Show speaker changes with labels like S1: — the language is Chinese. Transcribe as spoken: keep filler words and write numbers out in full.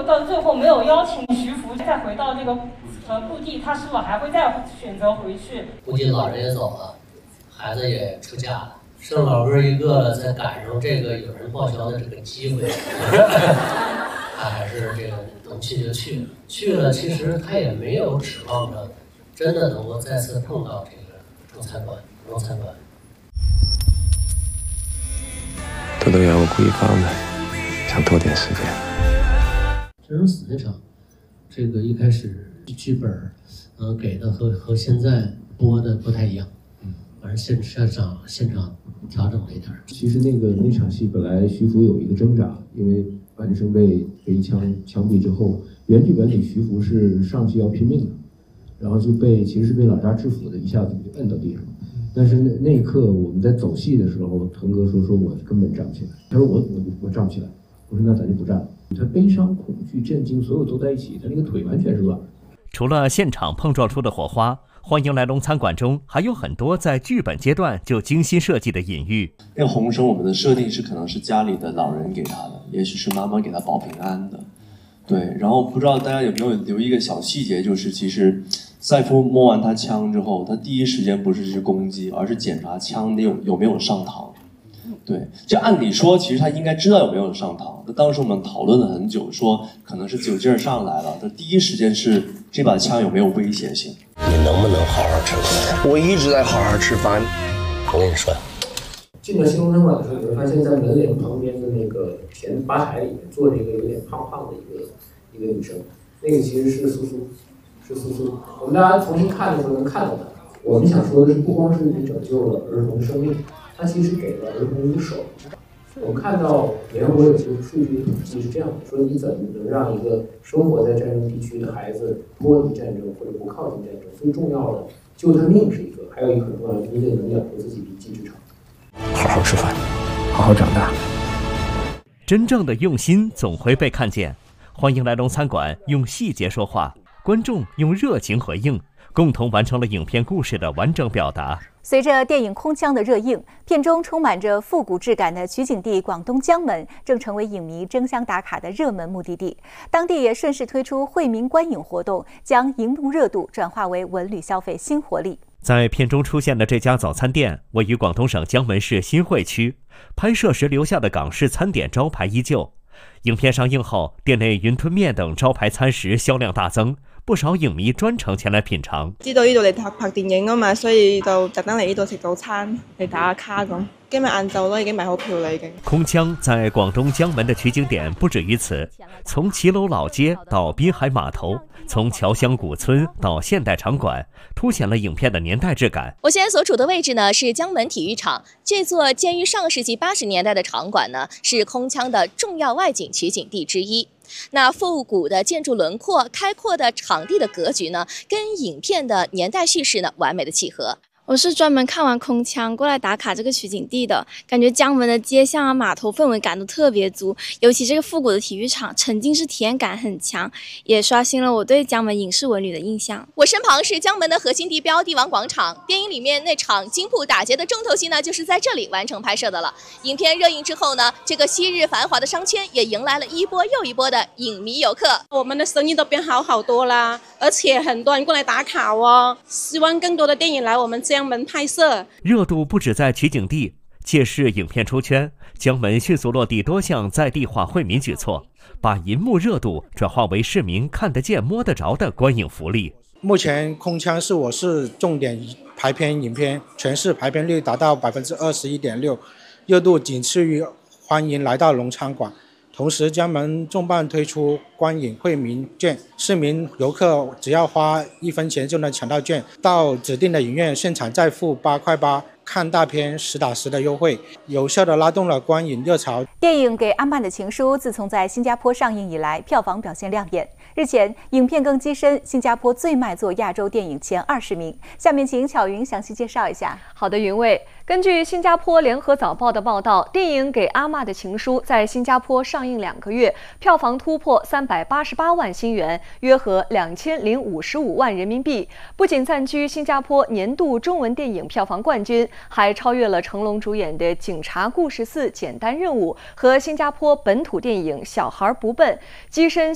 S1: 到最后没有邀请徐福再回到这个呃故地，他是否还会再选择回去？
S2: 估计老人也走了，孩子也出嫁了，剩老哥一个了，再赶上这个有人报销的这个机会，他还是这个能去就去了。去了，其实他也没有指望着真的能够再次碰到这个中餐馆、中餐馆。
S3: 这都要我故意放的，想拖点时间。
S2: 真人死那场，这个一开始剧本，呃，给的和和现在播的不太一样，嗯，反正现现场现场调整了一点。
S4: 其实那个那场戏本来徐福有一个挣扎，因为樊振生被被一枪枪毙之后，原剧本里徐福是上去要拼命的，然后就被其实是被老扎制服的，一下子就摁到地上。但是那那一刻我们在走戏的时候，腾哥说说我根本站不起来，他说我我我站不起来，我说那咱就不站了。他悲伤、恐惧、震惊，所有都在一起，他那个腿完全是软。
S5: 除了现场碰撞出的火花，欢迎来龙餐馆中还有很多在剧本阶段就精心设计的隐喻。
S6: 那个红绳我们的设定是可能是家里的老人给他的，也许是妈妈给他保平安的。对，然后不知道大家有没有留意一个小细节，就是其实赛夫摸完他枪之后，他第一时间不是去攻击，而是检查枪有有没有上膛。对，这按理说其实他应该知道有没有上膛。那当时我们讨论了很久，说可能是酒劲上来了，他第一时间是这把枪有没有威胁性。
S2: 你能不能好好吃饭？
S3: 我一直在好好吃饭。
S2: 我跟你说，
S4: 进了西龙餐馆的时候，你会发现在门帘旁边的那个前吧台里面坐着一个有点胖胖的一个一个女生，那个其实是苏苏，是苏苏。我们大家重新看的时候能看到她。我们想说的是，不光是你拯救了儿童生命，它其实给了儿童一个手。我们看到联合国有些数据统计是这样的，说你怎么能让一个生活在战争地区的孩子脱离战争或者不靠近战争？最重要的救他命是一个，还有一个很重要的，你得能养活自己，一技之长。
S3: 好好吃饭，好好长大。
S5: 真正的用心总会被看见。欢迎来龙餐馆用细节说话，观众用热情回应，共同完成了影片故事的完整表达。
S7: 随着电影《空腔》的热映，片中充满着复古质感的取景地广东江门正成为影迷争相打卡的热门目的地。当地也顺势推出惠民观影活动，将荧幕热度转化为文旅消费新活力。
S5: 在片中出现的这家早餐店位于广东省江门市新会区，拍摄时留下的港式餐点招牌依旧。影片上映后，店内云吞面等招牌餐食销量大增，不少影迷專程前來品嘗。
S8: 知道呢度嚟拍拍電影啊嘛，所以就特登嚟呢度食早餐嚟打下卡咁。今日晏晝都已經買好票啦，已經。
S5: 空腔在廣東江門的取景點不止於此，從騎樓老街到濱海碼頭，從僑鄉古村到現代場館，凸顯了影片的年代質感。
S9: 我現在所處的位置呢是江門體育場，這座建於上世紀八十年代的場館呢是空腔的重要外景取景地之一。那复古的建筑轮廓、开阔的场地的格局呢，跟影片的年代叙事呢完美的契合。
S10: 我是专门看完空腔过来打卡这个取景地的，感觉江门的街巷啊、码头氛围感都特别足，尤其这个复古的体育场，沉浸式体验感很强，也刷新了我对江门影视文旅的印象。
S9: 我身旁是江门的核心地标帝王广场，电影里面那场金铺打劫的重头戏呢，就是在这里完成拍摄的了。影片热映之后呢，这个昔日繁华的商圈也迎来了一波又一波的影迷游客。
S8: 我们的生意都变好好多啦，而且很多人过来打卡哦，希望更多的电影来我们江门拍摄。
S5: 热度不止在取景地，借势影片出圈，江门迅速落地多项在地化惠民举措，把银幕热度转化为市民看得见摸得着的观影福利。
S11: 目前空腔是我市重点排片影片，全市排片率达到 百分之二十一点六， 热度仅次于欢迎来到龙餐馆。同时江门重磅推出观影惠民券，市民游客只要花一分钱就能抢到券，到指定的影院现场再付八块八，看大片实打实的优惠，有效地拉动了观影热潮。
S7: 电影《给阿曼的情书》自从在新加坡上映以来，票房表现亮眼。日前，影片更跻身新加坡最卖座亚洲电影前二十名。下面请巧云详细介绍一下。
S12: 好的，云卫。根据新加坡联合早报的报道，电影《给阿嬷的情书》在新加坡上映两个月，票房突破三百八十八万新元，约合两千零五十五万人民币，不仅暂居新加坡年度中文电影票房冠军，还超越了成龙主演的《警察故事四：简单任务》和新加坡本土电影《小孩不笨》，跻身